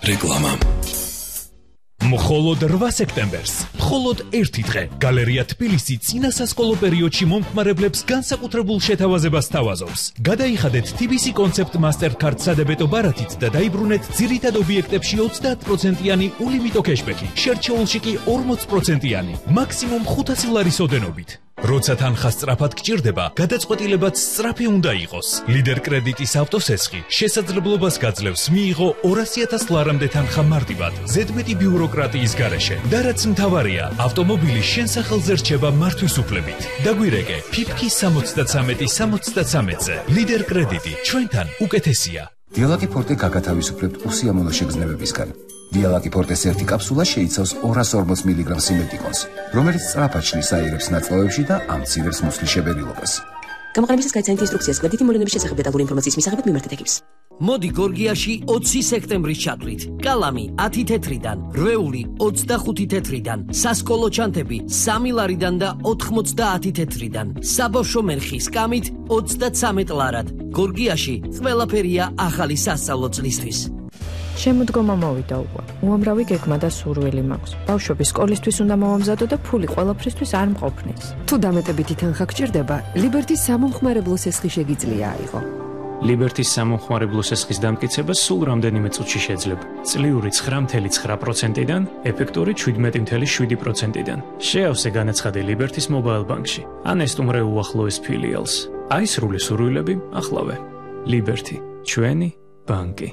რეკლამა. მხოლოდ 8 სექტემბერს, მხოლოდ ერთი დღე, გალერეა თბილისი წინა სასკოლო პერიოდში მომხმარებლებს განსაკუთრებულ შეთავაზებას თავაზობს. გადაიხადეთ TBC კონცეპტ მასტერკარდ სადებეტო ბარათით და დაიბრუნეთ ძირითად ობიექტებში 30%-იანი ულიმიტო კეშბექი, შერჩეულში კი 40%-იანი, მაქსიმუმ 500 ლარის ოდენობით. როცა თანხა სწრაფად გჭირდება, გადაწყვეტილებაც სწრაფი უნდა იყოს. ლიდერ კრედიტის ავტოსესხი შესაძლებლობას გაძლევს მიიღო 200,000 ლარამდე თანხა მარტივად, ზედმეტი ბიუროკრატიის გარეშე. და რაც მთავარია, ავტომობილი შენ სახელზე რჩება მართვის უფლებით. დაგვირეკე, ფიფქი 73-73-ზე. ლიდერ კრედიტი, ჩვენთან უკეთესია. დიალაკი ფორტე გაგათავისუფლებთ უსიამოვნო შეგრძნებებისგან. დიალაკი ფორტეს ერთი კაფსულა შეიცავს 240 მგ სიმეტიკონს, რომელიც სწრაფად შლის აირებს ნაწლავებში და ამცირებს მუცლის შებერილობას. გამოყენებისას გაიცანით ინსტრუქციას გვერდითი მოვლენების შესახებ დეტალური ინფორმაციის მისაღებად მიმართეთ ეკიპს. მოდი გორგიაში 20 სექტემბრის ჩათვლით. კალამი 10 თეთრიდან, რვეული 25 თეთრიდან, სასკოლო ჩანთები 3 ლარიდან და 90 თეთრიდან. საბავშვო მერხი სკამით 33 ლარად. გორგიაში ყველაფერია ახალი სასწავლო წლისთვის. შემოდგომა მოვიდა უკვე. უამრავი გეგმა და სურვილი მაქვს. ბავშვები სკოლისთვის უნდა მოვამზადო და ფული ყველაფრისთვის არ მყოფნის. თუ დამეტებითი თანხა გჭირდება, ლიბერტის სამომხმარებლო სესხი შეგიძლია აიღო. ლიბერტის სამომხმარებლო სესხის დამტკიცება სულ რამდენიმე წუთში შეძლება. წლიური 9.9%-დან, ეფექტური 17.7%-დან. შეავსე განაცხადი ლიბერტის მობაილ ბანკში. ან ესტუმრე უახლოეს ფილიალს. აისრული სურვილები ახლავე. ლიბერტი, ჩვენი ბანკი.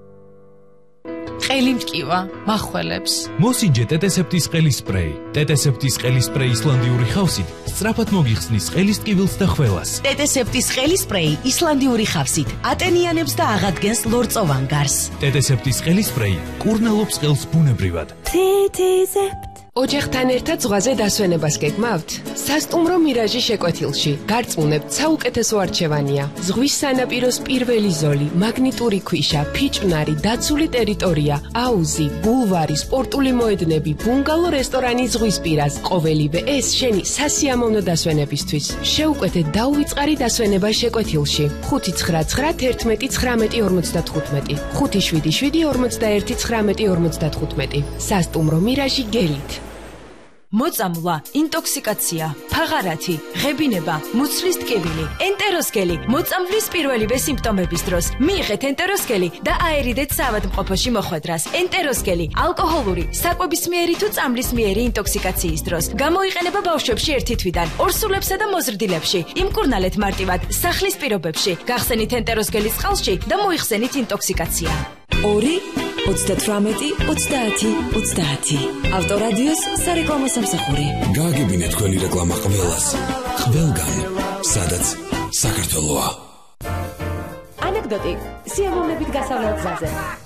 ყელი მტკივა, מחველებს. მოსინჯე ტეტესეპტის ყელის სპრეი. ტეტესეპტის ყელის სპრეი ისლანდიური ხავსით სწრაფად მოგიხსნის ყელის ტკივილს და ხველას. ტეტესეპტის ყელის სპრეი ისლანდიური ხავსით ატენიანებს და აღადგენს ლორწოვან გარს. ტეტესეპტის ყელის სპრეი კურნალობს ყელს ბუნებრივად. ტეტესეპტ ოჯახთან ერთად ზღვაზე დასვენებას გეგმავთ? სასტუმრო მირაჟი შეკვეთილში. გარწმუნებთ, საუკეთესო არჩევანია. ზღვის სანაპიროს პირველი ზოლი, მაგნიტური ქვიშა, ფიჭვნარი, დაცული ტერიტორია, აუზი, ბულვარი, სპორტული მოედნები, ბუნგალო რესტორანი ზღვის პირას. ყოველივე ეს შენი სასიამოვნო დასვენებისთვის. შეუკვეთეთ დაუვიწყარი დასვენება შეკვეთილში. 599111955 577411955 სასტუმრო მირაჟი გელით. მოწამვლა, ინტოქსიკაცია, ფაღარათი, ღებინება, მუცლის ტკივილი, ენტეროსკელი, მოწამვლის პირველივე სიმპტომების დროს მიიღეთ ენტეროსკელი და აერიდეთ საავადმყოფოში მოხვედრას. ენტეროსკელი ალკოჰოლური, საკვებისმიერი თუ წამლისმიერი ინტოქსიკაციის დროს გამოიყენება ბავშვებში 1 თვიდან, ორსულებსა და მოზრდილებში. იმკურნალეთ მარტივად სახლის პირობებში, გახსენით ენტეროსკელის წყალში და მოიხსენით ინტოქსიკაცია. 2-18-30-30 ავტორადიოს სარეკლამო სამსახური. გააგებინეთ თქვენი რეკლამა ყველას. ყველგან, სადაც საქართველოა. ანეკდოტი სიამოვნებით გასავლელ გზაზე.